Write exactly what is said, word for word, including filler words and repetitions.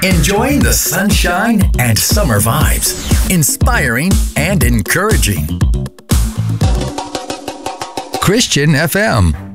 Enjoying the sunshine and summer vibes. Inspiring and encouraging. Christian F M.